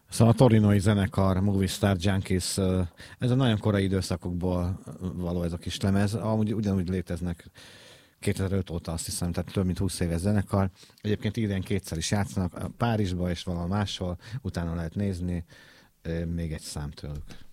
Szóval a torinói zenekar, Movie Star Junkies, ez a nagyon korai időszakokból való ez a kis lemez. Amúgy ugyanúgy léteznek 2005 óta, azt hiszem, tehát több mint 20 éves zenekar. Egyébként idén kétszer is játszanak, Párizsba és valahol máshol, utána lehet nézni még egy szám tőlük.